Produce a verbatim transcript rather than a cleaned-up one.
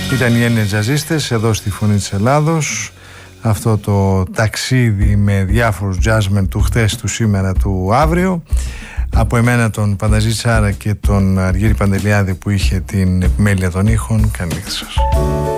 Ήταν οι Έλληνες τζαζίστες εδώ στη Φωνή της Ελλάδος. Αυτό το ταξίδι με διάφορους jazzmen του χτες, του σήμερα, του αύριο. Από εμένα τον Πανταζή Τσάρα και τον Αργύρη Παντελιάδη που είχε την επιμέλεια των ήχων. Καλή νύχτα σας.